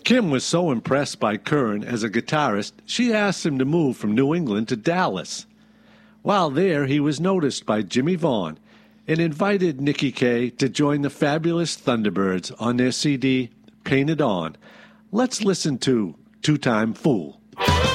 Kim was so impressed by Kern as a guitarist, she asked him to move from New England to Dallas. While there, he was noticed by Jimmy Vaughn and invited Nicky Kaye to join the fabulous Thunderbirds on their CD, Painted On. Let's listen to Two-Time Fool.